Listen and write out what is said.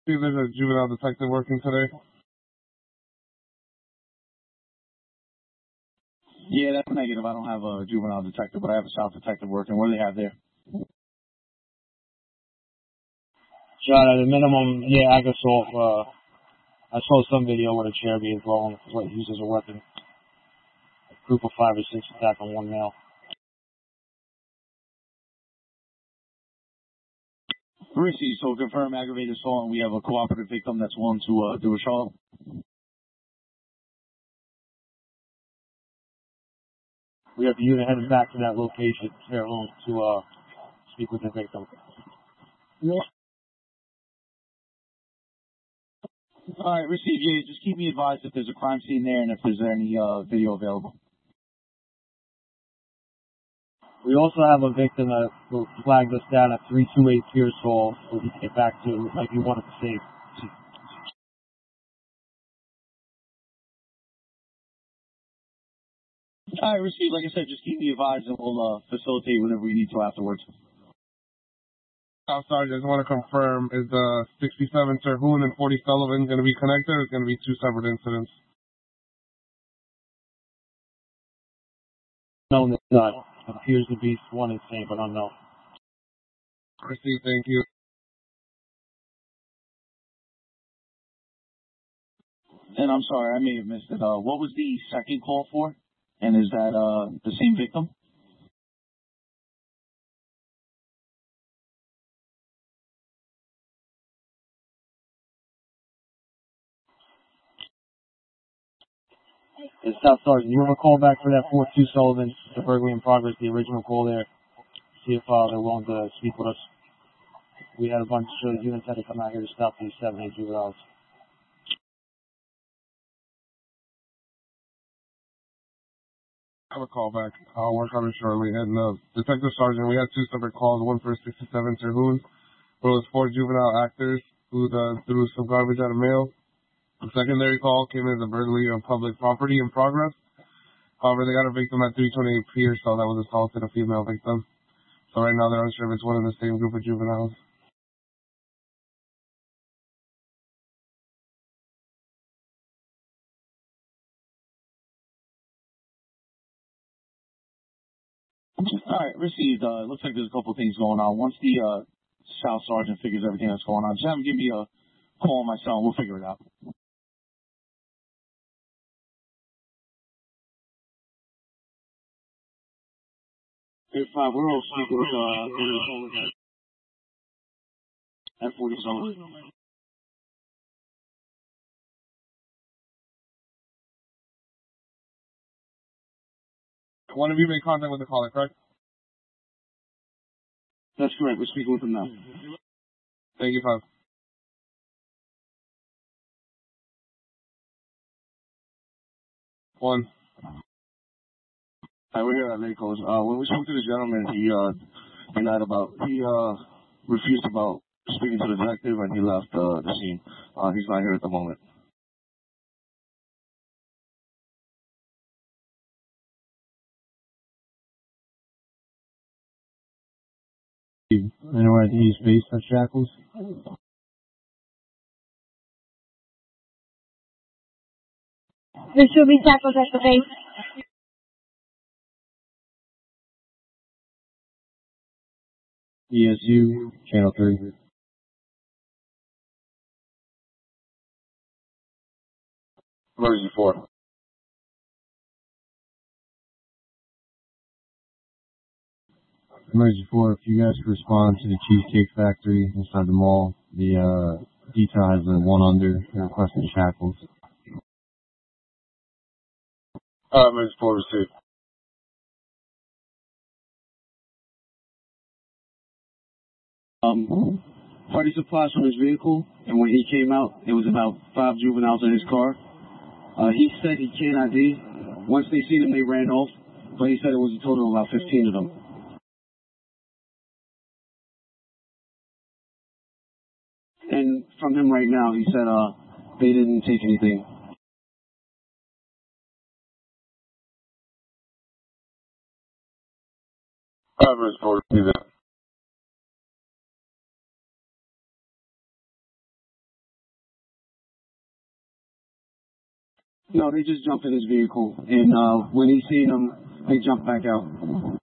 See, there's a juvenile detective working today. Yeah, that's negative. I don't have a juvenile detective, but I have a South detective working. What do they have there? John, at a minimum, yeah, ag assault. I saw some video with a chair being thrown, what used as a weapon. A group of 5 or 6 attack on one male. Received. So confirm aggravated assault, and we have a cooperative victim that's willing to do a show. We have the unit headed back to that location, Fairlawn, to speak with the victim. Yeah. All right, receive. Yeah, just keep me advised if there's a crime scene there and if there's any video available. We also have a victim that flagged us down at 328 Pearsall, so we can get back to it like we wanted to save. All right, receive. Like I said, just keep me advised and we'll facilitate whatever we need to afterwards. Sergeant, I just want to confirm, is the 67 Terhune and 40 Sullivan going to be connected, or is it going to be 2 separate incidents? No, it's not. It appears to be one and the same, but unknown. Received, thank you. And I'm sorry, I may have missed it. What was the second call for? And is that the same victim? It's Staff Sergeant. You want to call back for that 4-2 Sullivan, the burglary in progress, the original call there. See if they're willing to speak with us. We had a bunch of units that had come out here to stop these 7-8 juveniles. I have a call back. I'll work on it shortly. And Detective Sergeant, we had 2 separate calls, one for 67 Terhune, where it was 4 juvenile actors who threw some garbage at a male. The secondary call came in as a burglary of public property in progress. However, they got a victim at 328 Pearsall that was assaulted, a female victim. So right now they're unsure if it's one of the same group of juveniles. All right, received. Looks like there's a couple of things going on. Once the South Sergeant figures everything that's going on, just have him give me a call on my cell and we'll figure it out. Hey, 5, we're all speaking with at 40 Sullivan. One of you made contact with the caller, correct? That's correct. We're speaking with him now. Thank you, 5. One. Hi, we're here at Lakos. When we spoke to the gentleman, he refused about speaking to the detective and he left the scene. He's not here at the moment. Anywhere he's based at Shackles? There should be Shackles at the base. ESU, Channel 3. Emergency 4. Emergency 4, if you guys could respond to the Cheesecake Factory inside the mall, the detail has a 1 under, they're requesting Shackles. Emergency 4 received. Party supplies from his vehicle, and when he came out, there was about 5 juveniles in his car. He said he can't ID. Once they seen him, they ran off, but he said it was a total of about 15 of them. And from him right now, he said they didn't take anything. Emergency 4 received. No, they just jumped in his vehicle, and when he seen them, they jumped back out.